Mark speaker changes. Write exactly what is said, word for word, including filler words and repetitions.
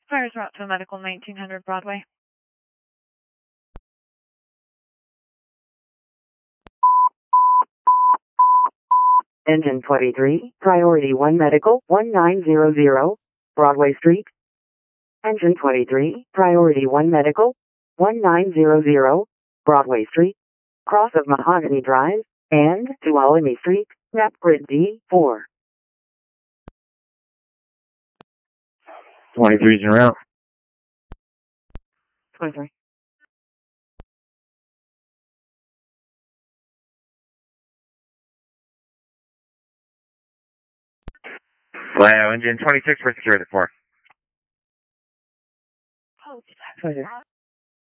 Speaker 1: Fires route to medical nineteen hundred Broadway.
Speaker 2: Engine twenty-three, Priority one Medical, one nine zero zero, Broadway Street. Engine twenty-three, Priority one Medical, one nine zero zero, Broadway Street, cross of Mahogany Drive, and Tuolumne Street, map grid D four.
Speaker 3: twenty-three's en route.
Speaker 1: twenty-three.
Speaker 3: Wow, engine twenty-six for security four.
Speaker 1: Oh, twenty-three.